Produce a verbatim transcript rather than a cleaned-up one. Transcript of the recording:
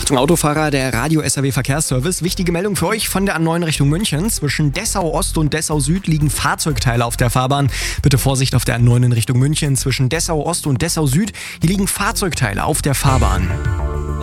Achtung Autofahrer, der Radio-S R W Verkehrsservice. Wichtige Meldung für euch von der A neun Richtung München. Zwischen Dessau Ost und Dessau Süd liegen Fahrzeugteile auf der Fahrbahn. Bitte Vorsicht auf der A neun in Richtung München. Zwischen Dessau Ost und Dessau Süd, hier liegen Fahrzeugteile auf der Fahrbahn.